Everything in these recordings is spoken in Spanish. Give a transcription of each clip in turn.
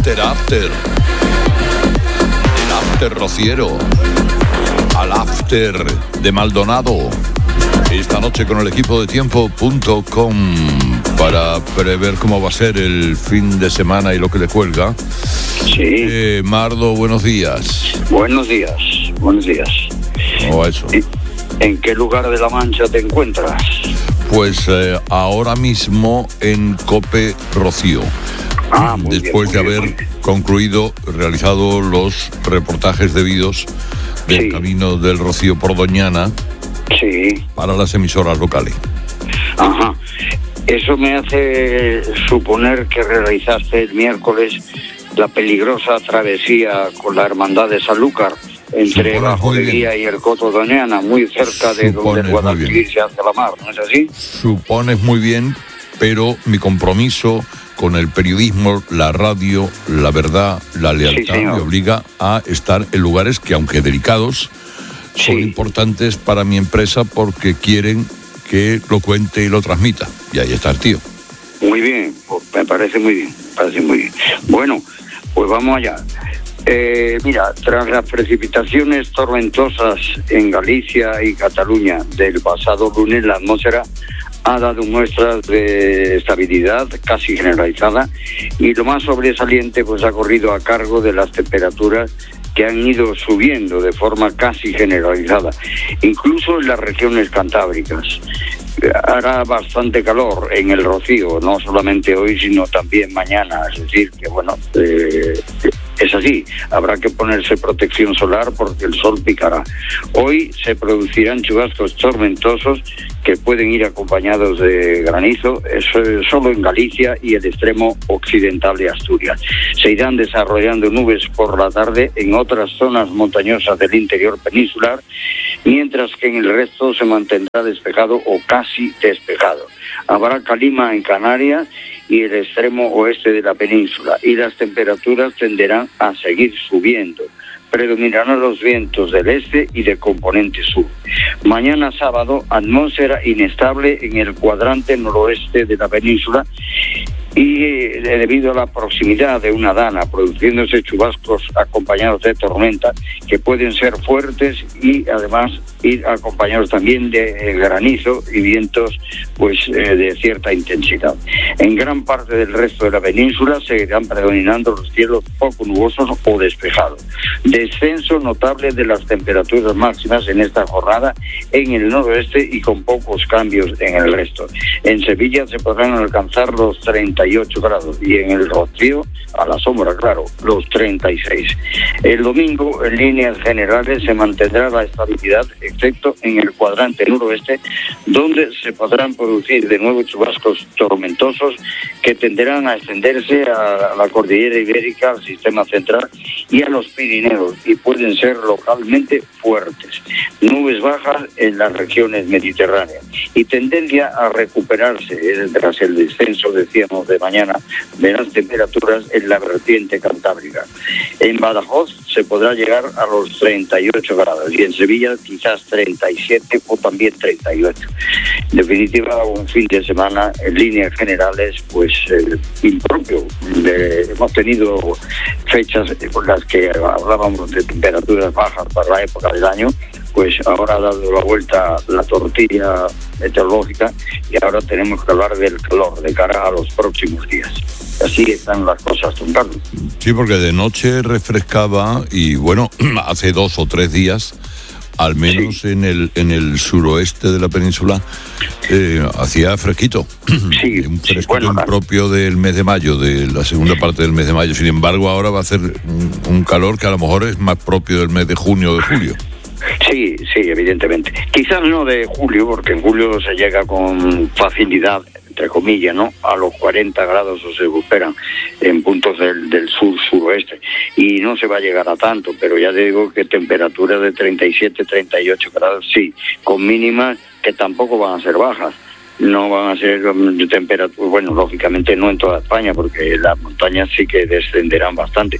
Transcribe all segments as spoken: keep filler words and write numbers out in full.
after, after. El after rociero. Al after de Maldonado. Esta noche con el equipo de tiempo punto com para prever cómo va a ser el fin de semana y lo que le cuelga. Sí. Eh, Mardo, buenos días. Buenos días, buenos días. ¿Cómo va eso? ¿En qué lugar de La Mancha te encuentras? Pues eh, ahora mismo en Cope Rocío. Ah, muy Después bien, muy de haber bien, concluido, realizado los reportajes debidos del Sí. camino del Rocío por Doñana. Sí. Para las emisoras locales. Ajá. Eso me hace suponer que realizaste el miércoles la peligrosa travesía con la hermandad de Sanlúcar entre Supones Bajo muy de bien. Guía y el Coto Doñana, muy cerca de Supones donde el muy Guadalquivir bien. se hace la mar, ¿no es así? Supones muy bien, pero mi compromiso con el periodismo, la radio, la verdad, la lealtad, señor. me obliga a estar en lugares que, aunque delicados, son Sí. importantes para mi empresa porque quieren que lo cuente y lo transmita. Y ahí está el tío. Muy bien, pues me parece muy bien, me parece muy bien. Bueno, pues vamos allá. Eh, mira, tras las precipitaciones tormentosas en Galicia y Cataluña del pasado lunes, la atmósfera ha dado muestras de estabilidad casi generalizada y lo más sobresaliente pues ha corrido a cargo de las temperaturas que han ido subiendo de forma casi generalizada, incluso en las regiones cantábricas. Hará bastante calor en el Rocío, no solamente hoy, sino también mañana. Es decir, que bueno, eh, es así. Habrá que ponerse protección solar porque el sol picará. Hoy se producirán chubascos tormentosos que pueden ir acompañados de granizo, eso es solo en Galicia y el extremo occidental de Asturias. Se irán desarrollando nubes por la tarde en otras zonas montañosas del interior peninsular, mientras que en el resto se mantendrá despejado o casi despejado. Habrá calima en Canarias y el extremo oeste de la península, y las temperaturas tenderán a seguir subiendo. Predominarán los vientos del este y de componente sur. Mañana sábado, atmósfera inestable en el cuadrante noroeste de la península y eh, debido a la proximidad de una dana, produciéndose chubascos acompañados de tormenta que pueden ser fuertes y además ir acompañados también de eh, granizo y vientos pues eh, de cierta intensidad. En gran parte del resto de la península seguirán predominando los cielos poco nubosos o despejados. Descenso notable de las temperaturas máximas en esta jornada en el noroeste y con pocos cambios en el resto. En Sevilla se podrán alcanzar los treinta y ocho grados y en el Rocío, a la sombra, claro, los treinta y seis. El domingo, en líneas generales, se mantendrá la estabilidad, excepto en el cuadrante noroeste, donde se podrán producir de nuevo chubascos tormentosos que tenderán a extenderse a la cordillera ibérica, al sistema central y a los Pirineos, y pueden ser localmente fuertes. Nubes bajas en las regiones mediterráneas y tendencia a recuperarse eh, tras el descenso, decíamos, de mañana de las temperaturas en la vertiente cantábrica. En Badajoz se podrá llegar a los treinta y ocho grados y en Sevilla quizás treinta y siete o también treinta y ocho. En definitiva, un fin de semana en líneas generales pues eh, impropio. De, hemos tenido fechas con las que hablábamos de temperaturas bajas para la época del año, pues ahora ha dado la vuelta la tortilla meteorológica y ahora tenemos que hablar del calor de cara a los próximos días. Así están las cosas, don Carlos. Sí, porque de noche refrescaba y bueno, hace dos o tres días, al menos sí. en el en el suroeste de la península, eh, hacía fresquito. Sí, un fresquito sí, bueno, propio del mes de mayo, de la segunda parte del mes de mayo. Sin embargo, ahora va a hacer un, un calor que a lo mejor es más propio del mes de junio o de julio. Sí, sí, evidentemente. Quizás no de julio, porque en julio se llega con facilidad, entre comillas, ¿no?, a los cuarenta grados o se superan en puntos del, del sur-suroeste. Y no se va a llegar a tanto, pero ya digo que temperaturas de treinta y siete, treinta y ocho grados, sí, con mínimas que tampoco van a ser bajas. No van a ser de temperatura, bueno, lógicamente no en toda España, porque las montañas sí que descenderán bastante,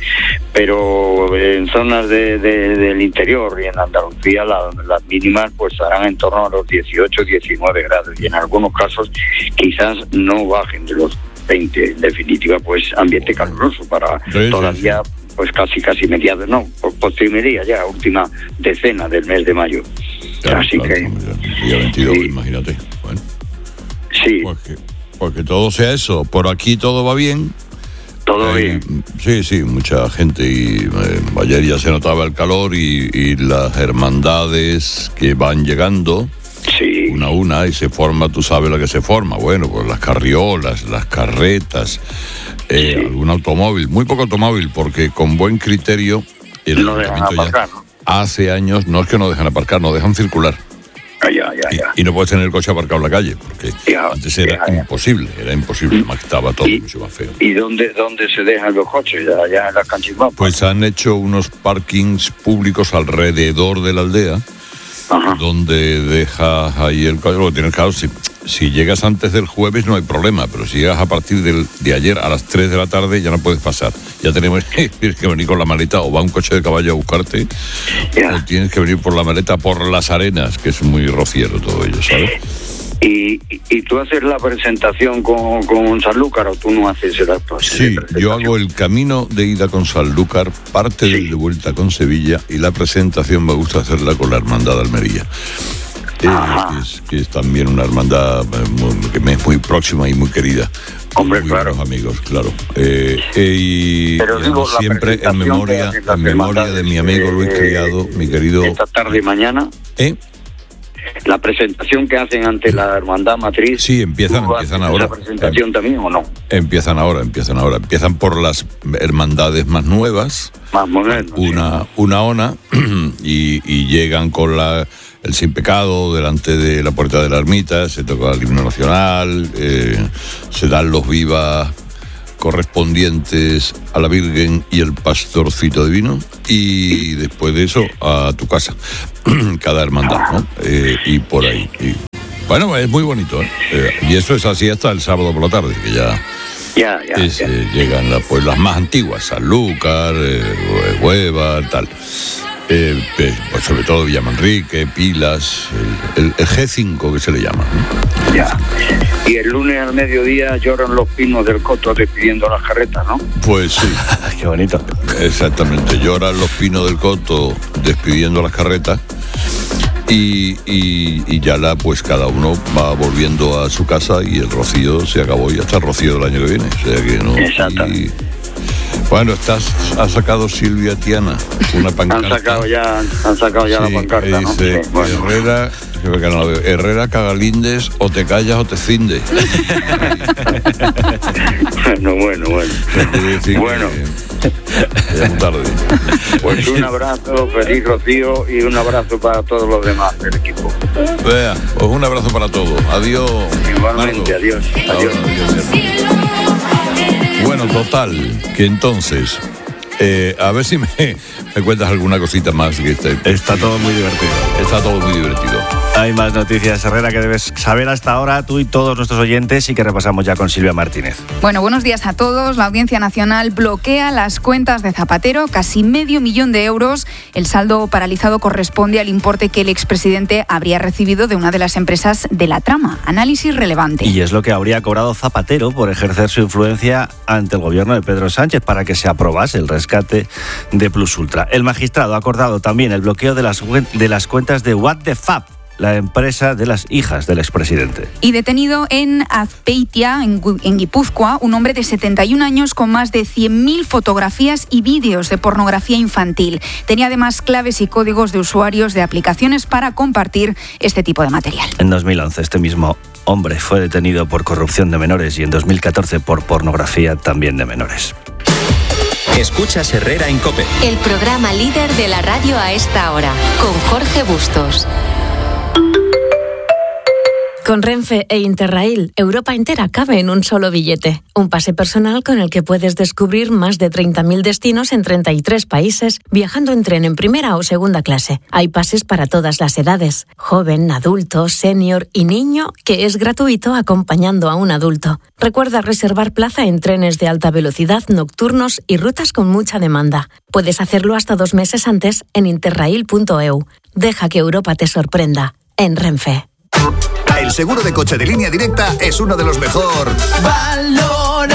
pero en zonas de, de, del interior y en Andalucía la, las mínimas pues estarán en torno a los dieciocho, diecinueve grados y en algunos casos quizás no bajen de los veinte. En definitiva, pues ambiente caluroso para sí, todavía, sí, sí. pues casi casi mediados, no, postrimería ya, última decena del mes de mayo. Claro, Así claro, que... día veintidós, sí. Imagínate. Bueno. Sí. Pues que, pues que todo sea eso. Por aquí todo va bien. Todo Hay, bien. Sí, sí, mucha gente. Y eh, ayer ya se notaba el calor y, y las hermandades que van llegando. Sí. Una a una, y se forma, tú sabes lo que se forma. Bueno, pues las carriolas, las carretas, eh, sí. algún automóvil. Muy poco automóvil, porque con buen criterio el no dejan aparcar, ya ¿no? Hace años, no es que no dejan aparcar, no dejan circular. Ah, ya, ya, ya. Y, y no puedes tener el coche aparcado en la calle, porque ya, antes era ya, ya. imposible, era imposible, más que estaba todo ¿Y, mucho más feo. ¿Y dónde, dónde se dejan los coches? Allá en la Canchimbapa. Pues han hecho unos parkings públicos alrededor de la aldea. Ajá. Donde dejas ahí el coche. Lo tienes claro, si, si llegas antes del jueves no hay problema, pero si llegas a partir del, de ayer a las tres de la tarde ya no puedes pasar. Ya tenemos que, tienes que venir con la maleta, o va un coche de caballo a buscarte, yeah. o tienes que venir por la maleta por las arenas, que es muy rociero todo ello, ¿sabes? ¿Y, y, y tú haces la presentación con, con Sanlúcar o tú no haces la presentación? Sí, yo hago el camino de ida con Sanlúcar, parte sí. del de vuelta con Sevilla, y la presentación me gusta hacerla con la Hermandad de Almería. Eh, que, es, que es también una hermandad muy, que me es muy próxima y muy querida. Hombre, muy claro. buenos amigos, claro. Eh, eh, y Pero y digo, siempre en memoria, en memoria de mi amigo Luis Criado, eh, mi querido... Esta tarde y mañana... ¿Eh? La presentación que hacen ante la hermandad matriz. Sí, empiezan, empiezan ahora. ¿La presentación eh, también o no? Empiezan ahora, empiezan ahora. Empiezan por las hermandades más nuevas. Más modernas. Una, sí. una ona y, y llegan con la el Sin Pecado delante de la puerta de la ermita, se toca el himno nacional, eh, se dan los vivas correspondientes a la Virgen y el pastorcito divino, y después de eso a tu casa, cada hermandad, ¿no? Eh, y por ahí. Y, bueno, es muy bonito, ¿eh? Eh, y eso es así hasta el sábado por la tarde, que ya, ya, ya, es, ya. Eh, llegan la, pues, las más antiguas, Sanlúcar, eh, Hueva, tal. Eh, pues sobre todo Villamanrique, Pilas, el, el, el G cinco que se le llama, ¿no? Ya. Y el lunes al mediodía lloran los pinos del Coto despidiendo las carretas, ¿no? Pues sí. Qué bonito. Exactamente, lloran los pinos del Coto despidiendo las carretas. Y, y, y ya la, pues cada uno va volviendo a su casa y el rocío se acabó, ya está el rocío del año que viene. O sea que no. Exactamente. Bueno, estás, ha sacado Silvia Tiana una pancarta. Han sacado ya, han sacado ya sí, la pancarta, ¿no? Dice, Sí, bueno. Herrera, que no la veo, Herrera Cagalindes, o te callas o te cindes. bueno, bueno, bueno. Bueno. Que, ya es tarde. Pues un abrazo, feliz Rocío, y un abrazo para todos los demás del equipo. Vea, pues un abrazo para todos. Adiós. Igualmente, Mardo. adiós. Adiós. adiós, adiós. Bueno, total, que entonces, eh, a ver si me, me cuentas alguna cosita más. Que esté, está todo muy divertido. Está todo muy divertido. Hay más noticias, Herrera, que debes saber hasta ahora, tú y todos nuestros oyentes, y que repasamos ya con Silvia Martínez. Bueno, buenos días a todos. La Audiencia Nacional bloquea las cuentas de Zapatero, casi medio millón de euros. El saldo paralizado corresponde al importe que el expresidente habría recibido de una de las empresas de la trama. Análisis relevante. Y es lo que habría cobrado Zapatero por ejercer su influencia ante el gobierno de Pedro Sánchez para que se aprobase el rescate de Plus Ultra. El magistrado ha acordado también el bloqueo de las, de las cuentas de What the Fab, la empresa de las hijas del expresidente. Y detenido en Azpeitia, en, en Guipúzcoa, un hombre de setenta y un años con más de cien mil fotografías y vídeos de pornografía infantil. Tenía además claves y códigos de usuarios de aplicaciones para compartir este tipo de material. En dos mil once, este mismo hombre fue detenido por corrupción de menores y en dos mil catorce por pornografía también de menores. Escuchas Herrera en COPE. El programa líder de la radio a esta hora, con Jorge Bustos. Con Renfe e Interrail, Europa entera cabe en un solo billete. Un pase personal con el que puedes descubrir más de treinta mil destinos en treinta y tres países, viajando en tren en primera o segunda clase. Hay pases para todas las edades, joven, adulto, senior y niño, que es gratuito acompañando a un adulto. Recuerda reservar plaza en trenes de alta velocidad, nocturnos y rutas con mucha demanda. Puedes hacerlo hasta dos meses antes en interrail punto e u. Deja que Europa te sorprenda. En Renfe. El seguro de coche de Línea Directa es uno de los mejor valorados.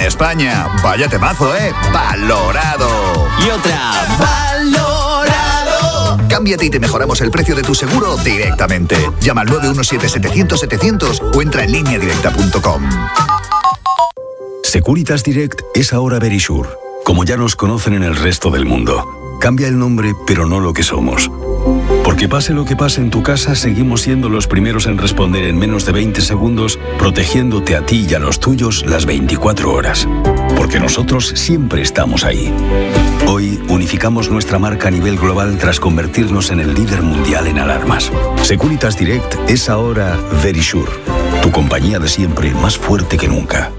España. Vaya temazo, ¿eh? Valorado. Y otra, valorado. Cámbiate y te mejoramos el precio de tu seguro directamente. Llama al nueve uno siete, setecientos, setecientos o entra en línea directa punto com. Securitas Direct es ahora Verisure, como ya nos conocen en el resto del mundo. Cambia el nombre, pero no lo que somos. Porque pase lo que pase en tu casa, seguimos siendo los primeros en responder en menos de veinte segundos, protegiéndote a ti y a los tuyos las veinticuatro horas. Porque nosotros siempre estamos ahí. Hoy unificamos nuestra marca a nivel global tras convertirnos en el líder mundial en alarmas. Securitas Direct es ahora Verisure, tu compañía de siempre más fuerte que nunca.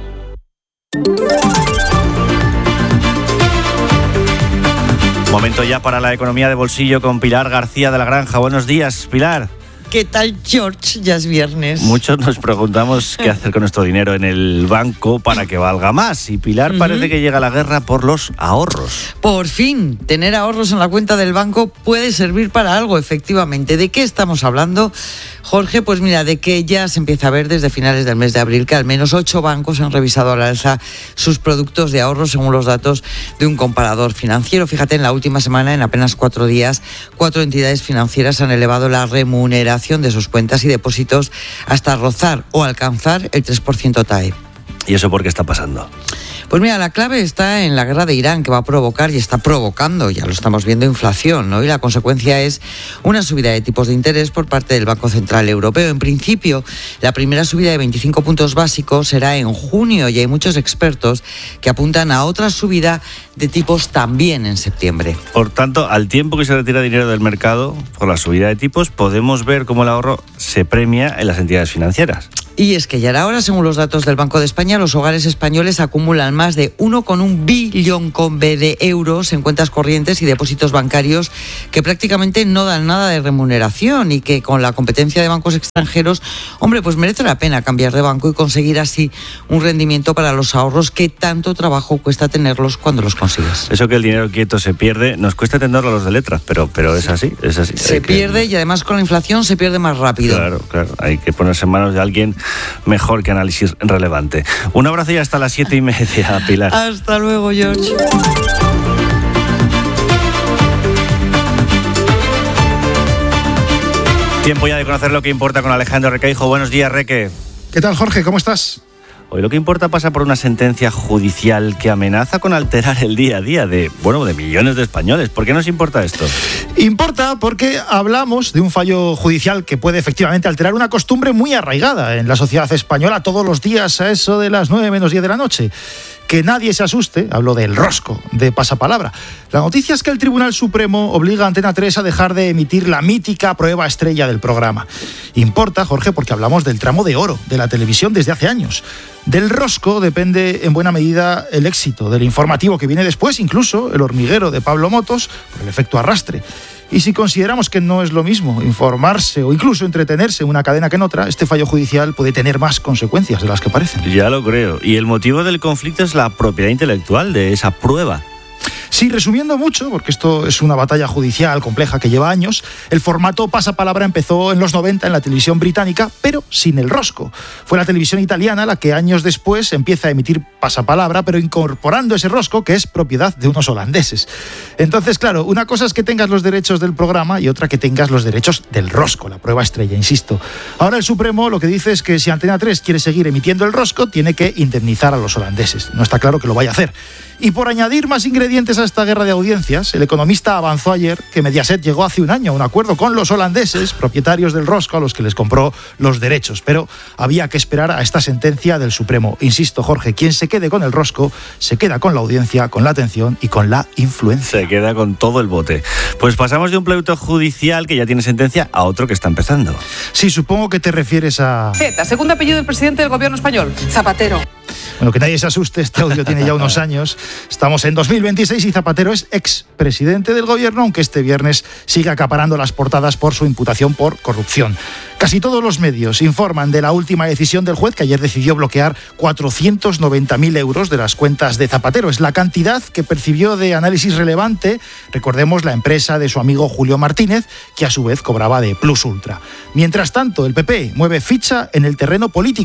Momento ya para la economía de bolsillo con Pilar García de la Granja. Buenos días, Pilar. ¿Qué tal, George? Ya es viernes. Muchos nos preguntamos qué hacer con nuestro dinero en el banco para que valga más. Y Pilar, uh-huh. parece que llega la guerra por los ahorros. Por fin, tener ahorros en la cuenta del banco puede servir para algo, efectivamente. ¿De qué estamos hablando, Jorge? Pues mira, de que ya se empieza a ver desde finales del mes de abril que al menos ocho bancos han revisado al alza sus productos de ahorro según los datos de un comparador financiero. Fíjate, en la última semana, en apenas cuatro días, cuatro entidades financieras han elevado la remuneración de sus cuentas y depósitos hasta rozar o alcanzar el tres por ciento T A E. ¿Y eso por qué está pasando? Pues mira, la clave está en la guerra de Irán, que va a provocar y está provocando, ya lo estamos viendo, inflación, ¿no? Y la consecuencia es una subida de tipos de interés por parte del Banco Central Europeo. En principio, la primera subida de veinticinco puntos básicos será en junio y hay muchos expertos que apuntan a otra subida de tipos también en septiembre. Por tanto, al tiempo que se retira dinero del mercado por la subida de tipos, podemos ver cómo el ahorro se premia en las entidades financieras. Y es que ya ahora, según los datos del Banco de España, los hogares españoles acumulan más de uno coma uno billón con B de euros en cuentas corrientes y depósitos bancarios que prácticamente no dan nada de remuneración y que con la competencia de bancos extranjeros, hombre, pues merece la pena cambiar de banco y conseguir así un rendimiento para los ahorros que tanto trabajo cuesta tenerlos cuando los consigues. Eso que el dinero quieto se pierde, nos cuesta entenderlo a los de letras, pero, pero es así, es así. Se pierde que... y además con la inflación se pierde más rápido. Claro, claro, hay que ponerse en manos de alguien mejor que análisis relevante. Un abrazo y hasta las siete y media, Pilar. Hasta luego, George. Tiempo ya de conocer lo que importa con Alejandro Requeijo. Buenos días, Reque. ¿Qué tal, Jorge? ¿Cómo estás? Hoy lo que importa pasa por una sentencia judicial que amenaza con alterar el día a día de, bueno, de millones de españoles. ¿Por qué nos importa esto? Importa porque hablamos de un fallo judicial que puede efectivamente alterar una costumbre muy arraigada en la sociedad española todos los días a eso de las nueve menos diez de la noche. Que nadie se asuste, hablo del rosco de pasapalabra. La noticia es que el Tribunal Supremo obliga a Antena tres a dejar de emitir la mítica prueba estrella del programa. Importa, Jorge, porque hablamos del tramo de oro de la televisión desde hace años. Del rosco depende en buena medida el éxito del informativo que viene después, incluso El hormiguero de Pablo Motos, por el efecto arrastre. Y si consideramos que no es lo mismo informarse o incluso entretenerse en una cadena que en otra, este fallo judicial puede tener más consecuencias de las que parecen. Ya lo creo. Y el motivo del conflicto es la propiedad intelectual de esa prueba. Sí, resumiendo mucho, porque esto es una batalla judicial compleja que lleva años, el formato pasapalabra empezó en los noventa en la televisión británica, pero sin el rosco. Fue la televisión italiana la que años después empieza a emitir pasapalabra, pero incorporando ese rosco que es propiedad de unos holandeses. Entonces, claro, una cosa es que tengas los derechos del programa y otra que tengas los derechos del rosco, la prueba estrella, insisto. Ahora el Supremo lo que dice es que si Antena tres quiere seguir emitiendo el rosco, tiene que indemnizar a los holandeses. No está claro que lo vaya a hacer. Y por añadir más ingredientes a esta guerra de audiencias, el Economista avanzó ayer que Mediaset llegó hace un año a un acuerdo con los holandeses, propietarios del rosco, a los que les compró los derechos. Pero había que esperar a esta sentencia del Supremo. Insisto, Jorge, quien se quede con el rosco, se queda con la audiencia, con la atención y con la influencia. Se queda con todo el bote. Pues pasamos de un pleito judicial que ya tiene sentencia a otro que está empezando. Sí, supongo que te refieres a... Z, segundo apellido del presidente del gobierno español, Zapatero. Bueno, que nadie se asuste, este audio tiene ya unos años. Estamos en dos mil veintiséis y Zapatero es expresidente del gobierno, aunque este viernes sigue acaparando las portadas por su imputación por corrupción. Casi todos los medios informan de la última decisión del juez que ayer decidió bloquear cuatrocientos noventa mil euros de las cuentas de Zapatero. Es la cantidad que percibió de Análisis Relevante, recordemos, la empresa de su amigo Julio Martínez, que a su vez cobraba de Plus Ultra. Mientras tanto, el P P mueve ficha en el terreno político.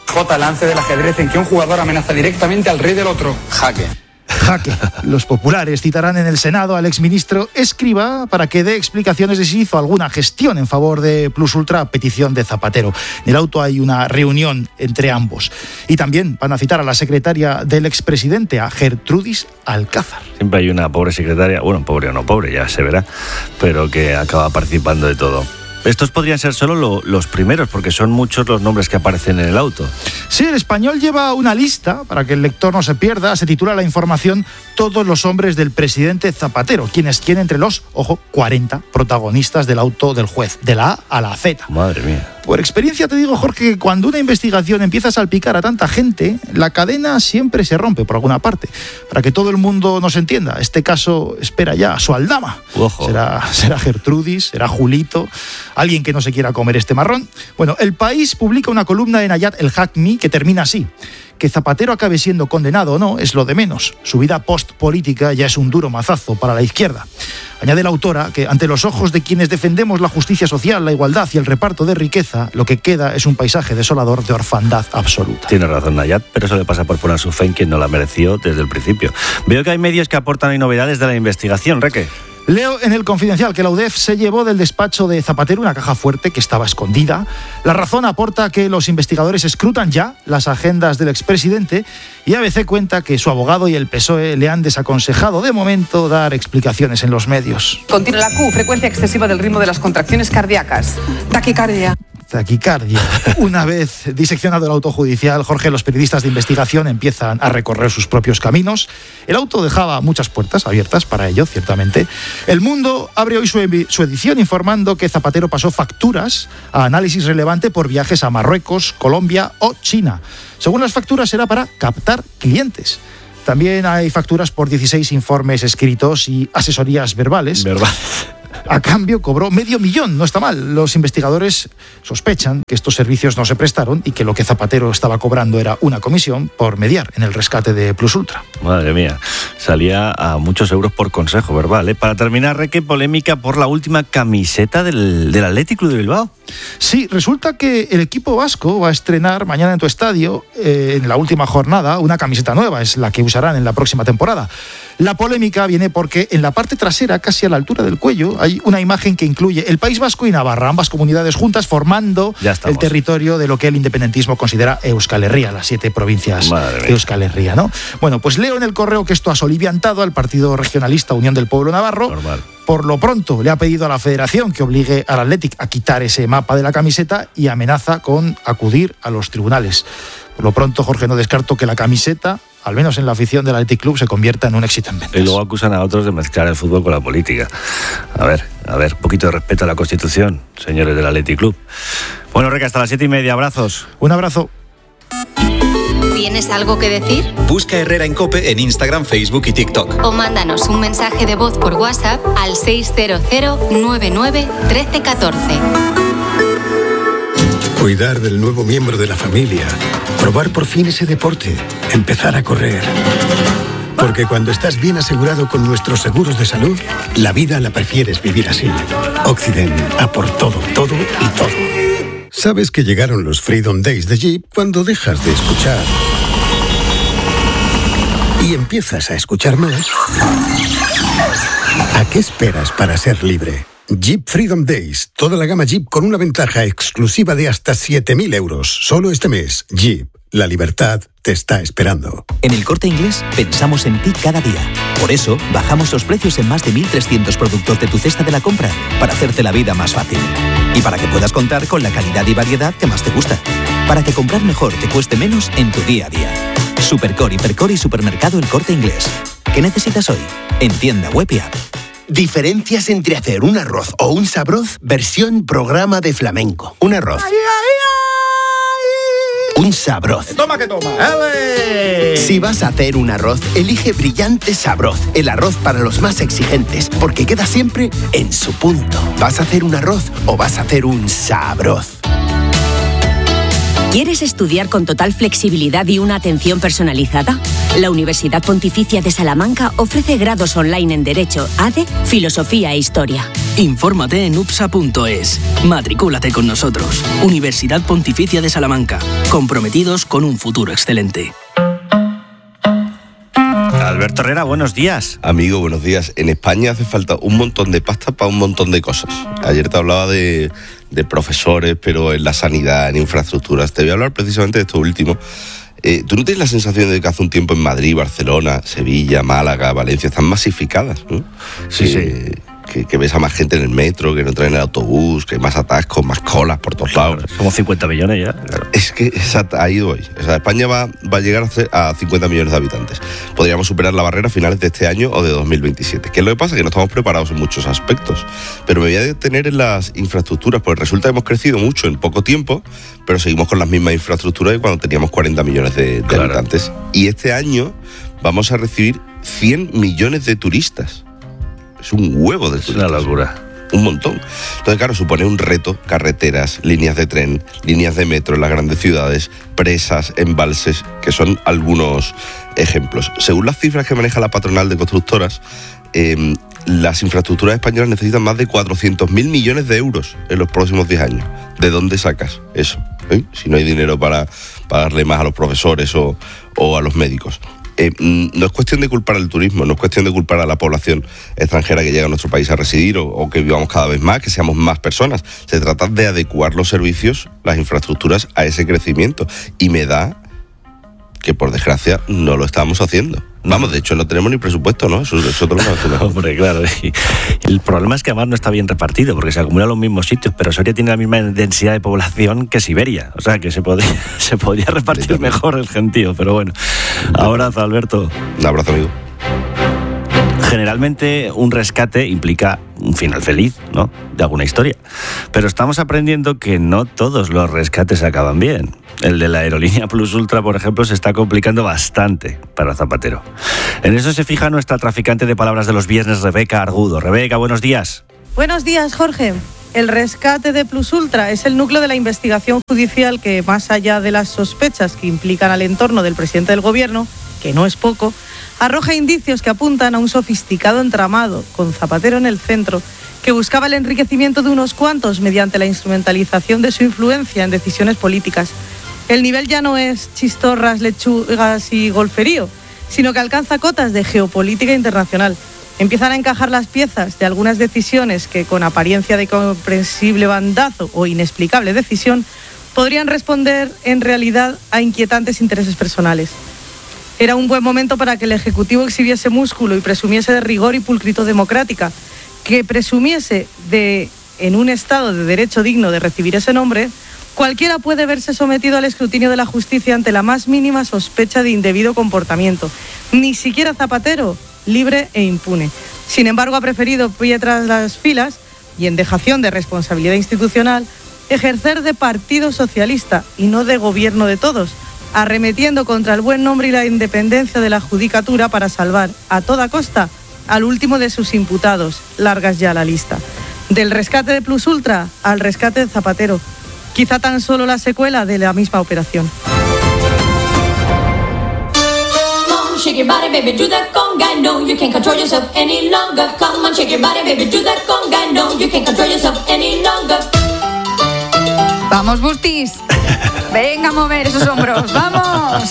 J, lance del ajedrez en que un jugador amenaza directamente al rey del otro. Jaque. Jaque. Los populares citarán en el Senado al exministro Escrivá para que dé explicaciones de si hizo alguna gestión en favor de Plus Ultra a petición de Zapatero. En el auto hay una reunión entre ambos. Y también van a citar a la secretaria del expresidente, a Gertrudis Alcázar. Siempre hay una pobre secretaria, bueno, pobre o no pobre, ya se verá, pero que acaba participando de todo. Estos podrían ser solo lo, los primeros, porque son muchos los nombres que aparecen en el auto. Sí, el Español lleva una lista, para que el lector no se pierda, se titula la información Todos los hombres del presidente Zapatero, quienes quieren entre los, ojo, cuarenta protagonistas del auto del juez, de la A a la Z. Madre mía. Por experiencia te digo, Jorge, que cuando una investigación empieza a salpicar a tanta gente, la cadena siempre se rompe por alguna parte. Para que todo el mundo nos entienda, este caso espera ya a su aldama. Ojo. Será, será Gertrudis, será Julito, alguien que no se quiera comer este marrón. Bueno, El País publica una columna de Nayat El Hakmi que termina así. Que Zapatero acabe siendo condenado o no es lo de menos. Su vida post-política ya es un duro mazazo para la izquierda. Añade la autora que ante los ojos de quienes defendemos la justicia social, la igualdad y el reparto de riqueza, lo que queda es un paisaje desolador de orfandad absoluta. Tiene razón Nayat, pero eso le pasa por poner su fe en quien no la mereció desde el principio. Veo que hay medios que aportan hoy novedades de la investigación, Reque. Leo en El Confidencial que la U D E F se llevó del despacho de Zapatero una caja fuerte que estaba escondida. La Razón aporta que los investigadores escrutan ya las agendas del expresidente y A B C cuenta que su abogado y el P S O E le han desaconsejado de momento dar explicaciones en los medios. Contiene la Q, frecuencia excesiva del ritmo de las contracciones cardíacas. Taquicardia. Taquicardia. Una vez diseccionado el auto judicial, Jorge, los periodistas de investigación empiezan a recorrer sus propios caminos. El auto dejaba muchas puertas abiertas para ello, ciertamente. El Mundo abre hoy su, su edición informando que Zapatero pasó facturas a análisis relevante por viajes a Marruecos, Colombia o China. Según las facturas, era para captar clientes. También hay facturas por dieciséis informes escritos y asesorías verbales. Verbal. A cambio cobró medio millón, no está mal. Los investigadores sospechan que estos servicios no se prestaron y que lo que Zapatero estaba cobrando era una comisión por mediar en el rescate de Plus Ultra. Madre mía, salía a muchos euros por consejo verbal, ¿eh? Para terminar, Reque, polémica por la última camiseta del, del Athletic Club de Bilbao. Sí, resulta que el equipo vasco va a estrenar mañana en tu estadio, eh, en la última jornada, una camiseta nueva, es la que usarán en la próxima temporada. La polémica viene porque en la parte trasera, casi a la altura del cuello, hay una imagen que incluye el País Vasco y Navarra, ambas comunidades juntas formando el territorio de lo que el independentismo considera Euskal Herria, las siete provincias de Euskal Herria, ¿no? Bueno, pues leo en el correo que esto ha soliviantado al partido regionalista Unión del Pueblo Navarro. Normal. Por lo pronto le ha pedido a la federación que obligue al Athletic a quitar ese mapa de la camiseta y amenaza con acudir a los tribunales. Por lo pronto, Jorge, no descarto que la camiseta, al menos en la afición del Athletic Club, se convierta en un éxito en ventas. Y luego acusan a otros de mezclar el fútbol con la política. A ver, a ver, un poquito de respeto a la Constitución, señores del Athletic Club. Bueno, Reca, hasta las siete y media. Abrazos. Un abrazo. ¿Tienes algo que decir? Busca Herrera en COPE en Instagram, Facebook y TikTok. O mándanos un mensaje de voz por WhatsApp al seis cero cero nueve nueve uno tres uno cuatro. Cuidar del nuevo miembro de la familia. Probar por fin ese deporte. Empezar a correr. Porque cuando estás bien asegurado con nuestros seguros de salud, la vida la prefieres vivir así. Occident, a por todo, todo y todo. Sabes que llegaron los Freedom Days de Jeep cuando dejas de escuchar y empiezas a escuchar más. ¿A qué esperas para ser libre? Jeep Freedom Days, toda la gama Jeep con una ventaja exclusiva de hasta siete mil euros. Solo este mes, Jeep, la libertad te está esperando. En El Corte Inglés pensamos en ti cada día. Por eso, bajamos los precios en más de mil trescientos productos de tu cesta de la compra, para hacerte la vida más fácil. Y para que puedas contar con la calidad y variedad que más te gusta. Para que comprar mejor te cueste menos en tu día a día. Supercore, Hipercore y Supermercado El Corte Inglés. ¿Qué necesitas hoy? En tienda web y app. Diferencias entre hacer un arroz o un sabroz versión programa de flamenco. Un arroz. Ay, ay, ay. Un sabroz. Toma que toma. ¡Ale! Si vas a hacer un arroz, elige Brillante Sabroz, el arroz para los más exigentes, porque queda siempre en su punto. ¿Vas a hacer un arroz o vas a hacer un sabroz? ¿Quieres estudiar con total flexibilidad y una atención personalizada? La Universidad Pontificia de Salamanca ofrece grados online en Derecho, A D E, Filosofía e Historia. Infórmate en upsa punto es. Matricúlate con nosotros. Universidad Pontificia de Salamanca. Comprometidos con un futuro excelente. Alberto Herrera, buenos días. Amigo, buenos días. En España hace falta un montón de pasta para un montón de cosas. Ayer te hablaba de, de profesores, pero en la sanidad, en infraestructuras. Te voy a hablar precisamente de esto último. Eh, ¿Tú no tienes la sensación de que hace un tiempo en Madrid, Barcelona, Sevilla, Málaga, Valencia están masificadas, ¿no? Sí, que, sí. Que, que ves a más gente en el metro, que no traen el autobús, que hay más atascos, más colas por todos lados. Claro, somos cincuenta millones ya. Claro. Es que exacto, ahí voy. O sea, España va, va a llegar a, a cincuenta millones de habitantes. Podríamos superar la barrera a finales de este año o de dos mil veintisiete. ¿Qué es lo que pasa? Que no estamos preparados en muchos aspectos. Pero me voy a detener en las infraestructuras, porque resulta que hemos crecido mucho en poco tiempo, pero seguimos con las mismas infraestructuras que cuando teníamos cuarenta millones de, de claro. habitantes. Y este año vamos a recibir cien millones de turistas. Es un huevo de turistas. Es una locura. Un montón. Entonces, claro, supone un reto: carreteras, líneas de tren, líneas de metro en las grandes ciudades, presas, embalses, que son algunos ejemplos. Según las cifras que maneja la patronal de constructoras, eh, las infraestructuras españolas necesitan más de cuatrocientos mil millones de euros en los próximos diez años. ¿De dónde sacas eso? ¿Eh? Si no hay dinero para pagarle más a los profesores o, o a los médicos. Eh, no es cuestión de culpar al turismo, no es cuestión de culpar a la población extranjera que llega a nuestro país a residir o, o que vivamos cada vez más, que seamos más personas. Se trata de adecuar los servicios, las infraestructuras a ese crecimiento. Y me da que, por desgracia, no lo estamos haciendo. Vamos, de hecho, no tenemos ni presupuesto, ¿no? Eso, eso te lo no, Hombre, claro. El problema es que además no está bien repartido, porque se acumulan los mismos sitios, pero Soria tiene la misma densidad de población que Siberia. O sea, que se podría, se podría repartir mejor el gentío, pero bueno. Abrazo, Alberto. Un abrazo, amigo. Generalmente un rescate implica un final feliz, ¿no? De alguna historia. Pero estamos aprendiendo que no todos los rescates acaban bien. El de la aerolínea Plus Ultra, por ejemplo, se está complicando bastante para Zapatero. En eso se fija nuestra traficante de palabras de los viernes, Rebeca Argudo. Rebeca, buenos días. Buenos días, Jorge. El rescate de Plus Ultra es el núcleo de la investigación judicial que, más allá de las sospechas que implican al entorno del presidente del gobierno, que no es poco, arroja indicios que apuntan a un sofisticado entramado, con Zapatero en el centro, que buscaba el enriquecimiento de unos cuantos mediante la instrumentalización de su influencia en decisiones políticas. El nivel ya no es chistorras, lechugas y golferío, sino que alcanza cotas de geopolítica internacional. Empiezan a encajar las piezas de algunas decisiones que, con apariencia de comprensible bandazo o inexplicable decisión, podrían responder en realidad a inquietantes intereses personales. Era un buen momento para que el Ejecutivo exhibiese músculo y presumiese de rigor y pulcritud democrática, que presumiese de, en un Estado de derecho digno de recibir ese nombre, cualquiera puede verse sometido al escrutinio de la justicia ante la más mínima sospecha de indebido comportamiento. Ni siquiera Zapatero, libre e impune. Sin embargo, ha preferido, pie tras las filas y en dejación de responsabilidad institucional, ejercer de partido socialista y no de gobierno de todos, arremetiendo contra el buen nombre y la independencia de la judicatura para salvar a toda costa al último de sus imputados. Largas ya la lista. Del rescate de Plus Ultra al rescate de Zapatero. Quizá tan solo la secuela de la misma operación. Shake your body, baby, do that conga. No, you can't control yourself any longer. Come on, shake your body, baby, do that conga. No, you can't control yourself any longer. Vamos, Bustis. Venga a mover esos hombros. Vamos.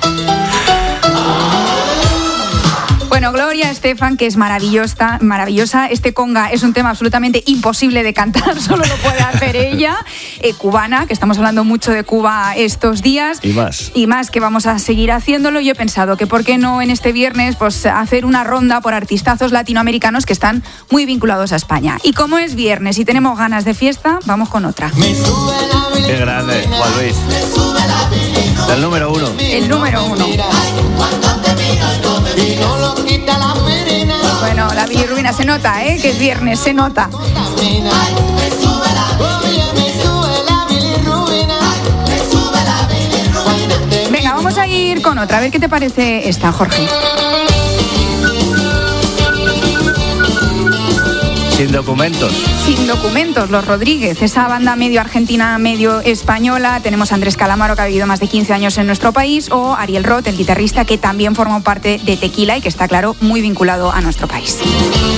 Bueno, Gloria Estefan, que es maravillosa, maravillosa. Este conga es un tema absolutamente imposible de cantar, solo lo puede hacer ella. Eh, cubana, que estamos hablando mucho de Cuba estos días. Y más. Y más, que vamos a seguir haciéndolo. Yo he pensado que por qué no en este viernes pues hacer una ronda por artistazos latinoamericanos que están muy vinculados a España. Y como es viernes y tenemos ganas de fiesta, vamos con otra. Qué grande, Juan Luis. El número uno. El número uno. Bueno, la bilirrubina se nota, ¿eh? Que es viernes, se nota. Venga, vamos a ir con otra. A ver qué te parece esta, Jorge. Sin documentos. Sin documentos, Los Rodríguez, esa banda medio argentina, medio española. Tenemos a Andrés Calamaro, que ha vivido más de quince años en nuestro país, o Ariel Roth, el guitarrista, que también formó parte de Tequila y que está, claro, muy vinculado a nuestro país.